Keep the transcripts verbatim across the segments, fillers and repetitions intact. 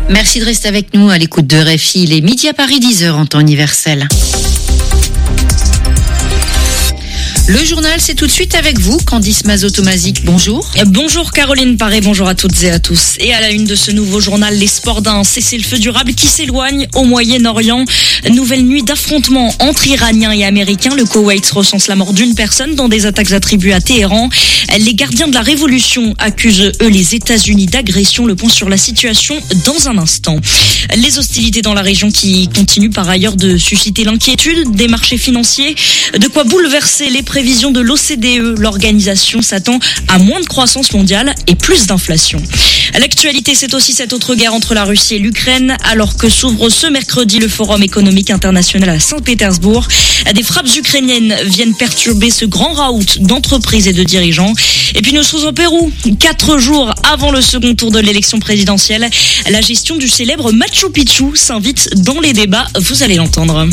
Merci de rester avec nous à l'écoute de R F I. Il est midi à Paris, dix heures en temps universel. Le journal, c'est tout de suite avec vous, Candice Mazot-Tomazic. Bonjour. Bonjour Caroline Paré, bonjour à toutes et à tous. Et à la une de ce nouveau journal, les sports d'un cessez-le-feu durable qui s'éloigne au Moyen-Orient. Nouvelle nuit d'affrontements entre Iraniens et Américains. Le Koweït recense la mort d'une personne dans des attaques attribuées à Téhéran. Les gardiens de la révolution accusent, eux, les États-Unis d'agression. Le point sur la situation dans un instant. Les hostilités dans la région qui continuent par ailleurs de susciter l'inquiétude des marchés financiers. De quoi bouleverser les prévisions de l'O C D E. L'organisation s'attend à moins de croissance mondiale et plus d'inflation. L'actualité, c'est aussi cette autre guerre entre la Russie et l'Ukraine, alors que s'ouvre ce mercredi le Forum économique international à Saint-Pétersbourg. Des frappes ukrainiennes viennent perturber ce grand raout d'entreprises et de dirigeants. Et puis nous sommes au Pérou, quatre jours avant le second tour de l'élection présidentielle. La gestion du célèbre Machu Picchu s'invite dans les débats, vous allez l'entendre.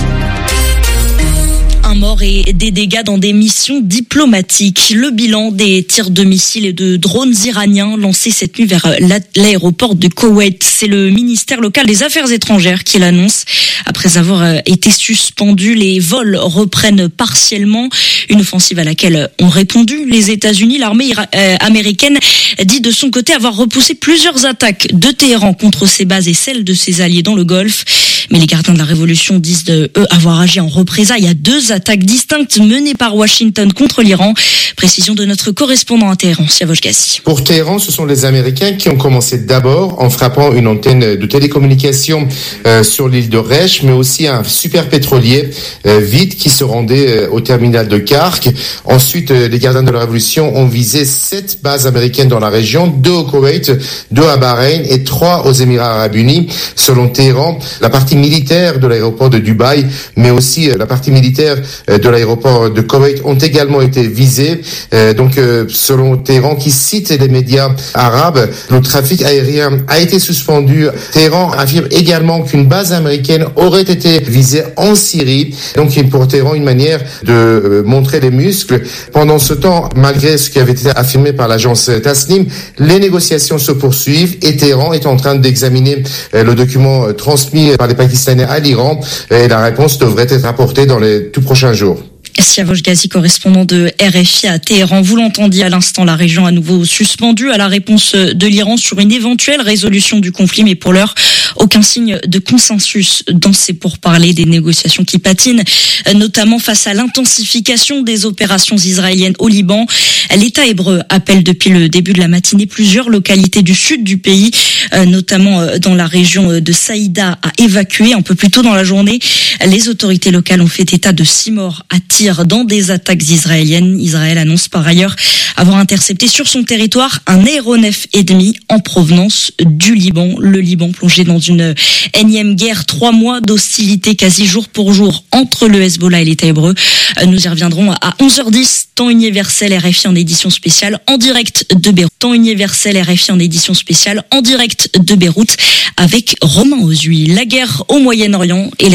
Un mort et des dégâts dans des missions diplomatiques. Le bilan des tirs de missiles et de drones iraniens lancés cette nuit vers l'aéroport de Koweït. C'est le ministère local des Affaires étrangères qui l'annonce. Après avoir été suspendus, les vols reprennent partiellement. Une offensive à laquelle ont répondu les États-Unis. L'armée ira- euh, américaine dit de son côté avoir repoussé plusieurs attaques de Téhéran contre ses bases et celles de ses alliés dans le Golfe. Mais les gardiens de la révolution disent de, eux avoir agi en représailles à deux attaques distinctes menées par Washington contre l'Iran. Précision de notre correspondant à Téhéran, Siavosh Gassi. Pour Téhéran, ce sont les Américains qui ont commencé d'abord en frappant une antenne de télécommunication euh, sur l'île de Resh, mais aussi un super pétrolier euh, vide qui se rendait euh, au terminal de Kark. Ensuite, euh, les gardiens de la révolution ont visé sept bases américaines dans la région, deux au Koweït, deux à Bahreïn et trois aux Émirats arabes unis. Selon Téhéran, la partie militaire de l'aéroport de Dubaï, mais aussi euh, la partie militaire euh, de l'aéroport de Koweït ont également été visées. Euh, donc, euh, selon Téhéran, qui cite les médias arabes, le trafic aérien a été suspendu. Téhéran affirme également qu'une base américaine aurait été visée en Syrie. Donc, pour Téhéran, une manière de euh, montrer les muscles. Pendant ce temps, malgré ce qui avait été affirmé par l'agence Tasnim, les négociations se poursuivent et Téhéran est en train d'examiner euh, le document euh, transmis par les Pakistanais à l'Iran et la réponse devrait être apportée dans les tout prochains jours. Siavosh Gassi, correspondant de R F I à Téhéran. Vous l'entendiez à l'instant, la région à nouveau suspendue à la réponse de l'Iran sur une éventuelle résolution du conflit, mais pour l'heure, aucun signe de consensus dans ces pourparlers, des négociations qui patinent, notamment face à l'intensification des opérations israéliennes au Liban. L'État hébreu appelle depuis le début de la matinée plusieurs localités du sud du pays, notamment dans la région de Saïda, à évacuer. Un peu plus tôt dans la journée, les autorités locales ont fait état de six morts à tir dans des attaques israéliennes. Israël annonce par ailleurs avoir intercepté sur son territoire un aéronef ennemi en provenance du Liban. Le Liban plongé dans une énième guerre, trois mois d'hostilité quasi jour pour jour entre le Hezbollah et l'État hébreu. Nous y reviendrons à onze heures dix, temps universel R F I en édition spéciale en direct de Beyrouth. Temps universel R F I en édition spéciale en direct de Beyrouth avec Romain Ozuy. La guerre au Moyen-Orient et les